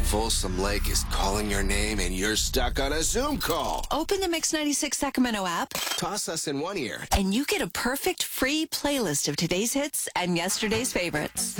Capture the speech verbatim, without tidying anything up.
Folsom Lake is calling your name and you're stuck on a Zoom call. Open the Mix ninety-six Sacramento app, Toss us in one ear. and you get a perfect free playlist of today's hits and yesterday's favorites.